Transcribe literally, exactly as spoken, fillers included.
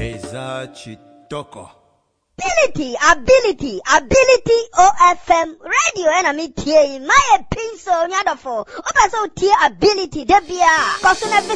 Keza Chitoko. Ability, ability, ability O F M radio and me tie my pencil nyadofo. Opa so tie ability debia. Koso na